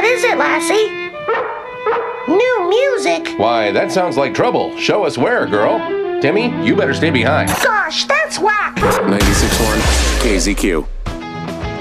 is it, Lassie? New music? Why, that sounds like trouble. Show us where, girl. Timmy, you better stay behind. Gosh, that's whack. 96.1 KZQ.